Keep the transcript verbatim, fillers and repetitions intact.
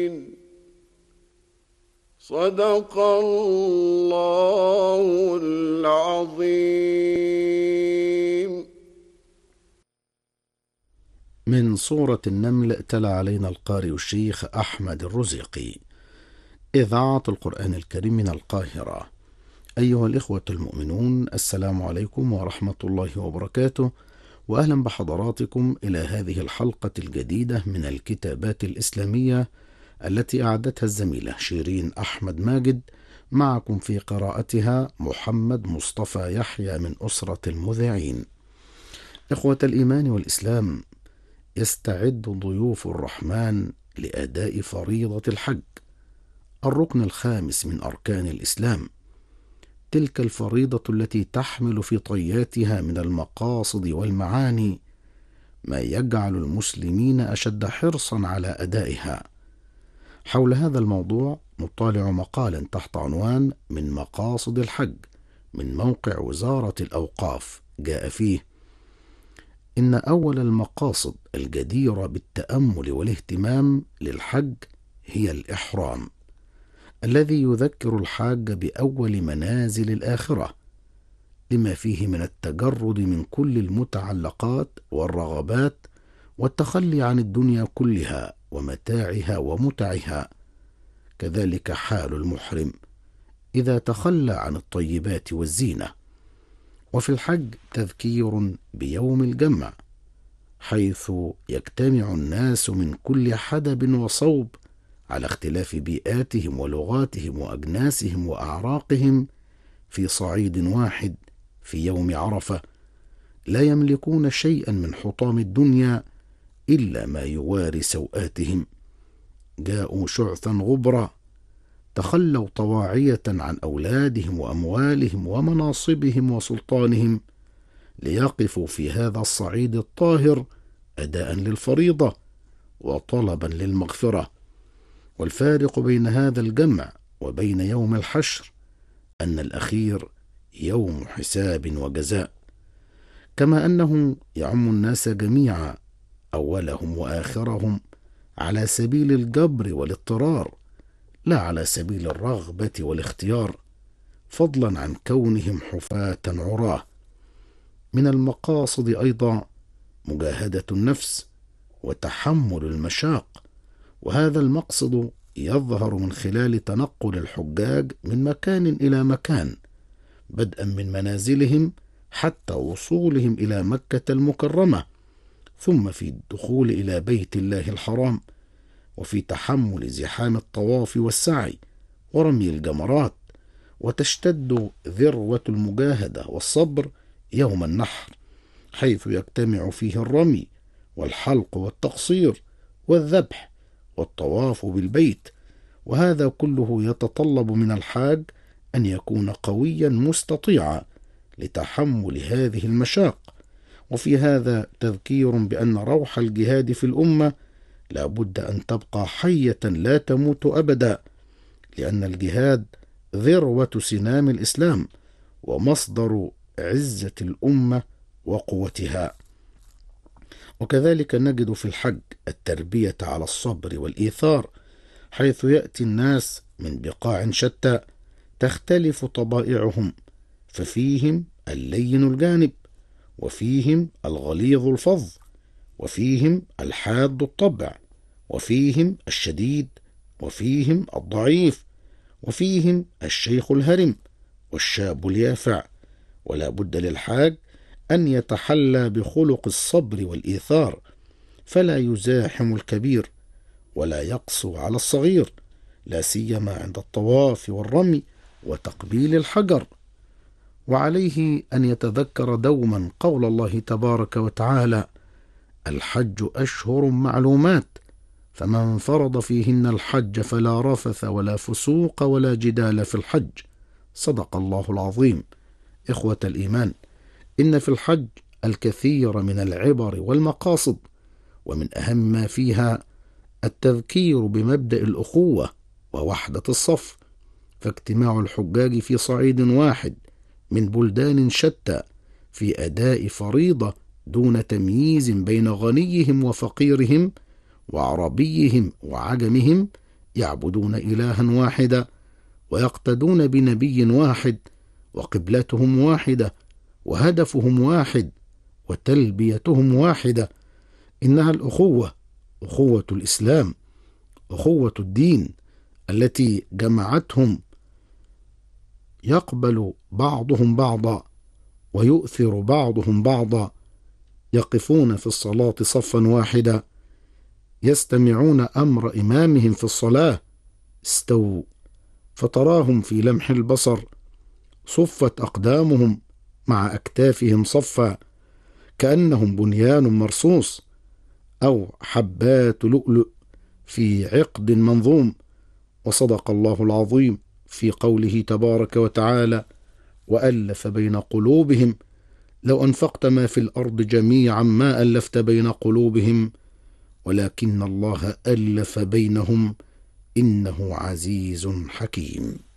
صدق الله العظيم. من سورة النمل تلا علينا القارئ الشيخ أحمد الرزيقي. إذاعة القرآن الكريم من القاهرة. أيها الإخوة المؤمنون، السلام عليكم ورحمة الله وبركاته، وأهلا بحضراتكم إلى هذه الحلقة الجديدة من الكتابات الإسلامية التي أعدتها الزميلة شيرين أحمد ماجد. معكم في قراءتها محمد مصطفى يحيى من أسرة المذيعين. إخوة الإيمان والإسلام، يستعد ضيوف الرحمن لأداء فريضة الحج، الركن الخامس من أركان الإسلام. تلك الفريضة التي تحمل في طياتها من المقاصد والمعاني ما يجعل المسلمين أشد حرصا على أدائها. حول هذا الموضوع نطالع مقالا تحت عنوان من مقاصد الحج من موقع وزارة الأوقاف. جاء فيه: إن أول المقاصد الجديرة بالتأمل والاهتمام للحج هي الإحرام، الذي يذكر الحاج بأول منازل الآخرة، لما فيه من التجرد من كل المتعلقات والرغبات والتخلي عن الدنيا كلها ومتاعها ومتعها. كذلك حال المحرم إذا تخلى عن الطيبات والزينة. وفي الحج تذكير بيوم الجمع، حيث يجتمع الناس من كل حدب وصوب على اختلاف بيئاتهم ولغاتهم وأجناسهم وأعراقهم في صعيد واحد في يوم عرفة، لا يملكون شيئا من حطام الدنيا إلا ما يواري سوآتهم. جاءوا شعثا غبرا، تخلوا طواعية عن أولادهم وأموالهم ومناصبهم وسلطانهم، ليقفوا في هذا الصعيد الطاهر أداء للفريضة وطلبا للمغفرة. والفارق بين هذا الجمع وبين يوم الحشر أن الأخير يوم حساب وجزاء، كما أنه يعم الناس جميعا أولهم وآخرهم على سبيل الجبر والاضطرار، لا على سبيل الرغبة والاختيار، فضلا عن كونهم حفاة عراه. من المقاصد أيضا مجاهدة النفس وتحمل المشاق، وهذا المقصد يظهر من خلال تنقل الحجاج من مكان إلى مكان، بدءا من منازلهم حتى وصولهم إلى مكة المكرمة، ثم في الدخول إلى بيت الله الحرام، وفي تحمل زحام الطواف والسعي ورمي الجمرات. وتشتد ذروة المجاهدة والصبر يوم النحر، حيث يجتمع فيه الرمي والحلق والتقصير والذبح والطواف بالبيت. وهذا كله يتطلب من الحاج أن يكون قويا مستطيعا لتحمل هذه المشاق. وفي هذا تذكير بأن روح الجهاد في الأمة لا بد أن تبقى حية لا تموت أبدا، لأن الجهاد ذروة سنام الإسلام ومصدر عزة الأمة وقوتها. وكذلك نجد في الحج التربية على الصبر والإيثار، حيث يأتي الناس من بقاع شتى تختلف طبائعهم، ففيهم اللين الجانب، وفيهم الغليظ الفظ، وفيهم الحاد الطبع، وفيهم الشديد، وفيهم الضعيف، وفيهم الشيخ الهرم والشاب اليافع. ولا بد للحاج أن يتحلى بخلق الصبر والإيثار، فلا يزاحم الكبير ولا يقسو على الصغير، لا سيما عند الطواف والرمي وتقبيل الحجر. وعليه أن يتذكر دوما قول الله تبارك وتعالى: الحج أشهر معلومات، فمن فرض فيهن الحج فلا رفث ولا فسوق ولا جدال في الحج. صدق الله العظيم. إخوة الإيمان، إن في الحج الكثير من العبر والمقاصد، ومن أهم ما فيها التذكير بمبدأ الأخوة ووحدة الصف، فاجتماع الحجاج في صعيد واحد من بلدان شتى في أداء فريضة دون تمييز بين غنيهم وفقيرهم وعربيهم وعجمهم يعبدون إلها واحدا ويقتدون بنبي واحد وقبلتهم واحدة وهدفهم واحد وتلبيتهم واحدة. إنها الأخوة، أخوة الإسلام، أخوة الدين التي جمعتهم، يقبل بعضهم بعضا ويؤثر بعضهم بعضا، يقفون في الصلاة صفا واحدا، يستمعون أمر إمامهم في الصلاة، استووا، فتراهم في لمح البصر صفت أقدامهم مع أكتافهم صفا كأنهم بنيان مرصوص أو حبات لؤلؤ في عقد منظوم. وصدق الله العظيم في قوله تبارك وتعالى: وألف بين قلوبهم لو أنفقت ما في الأرض جميعا ما ألفت بين قلوبهم ولكن الله ألف بينهم إنه عزيز حكيم.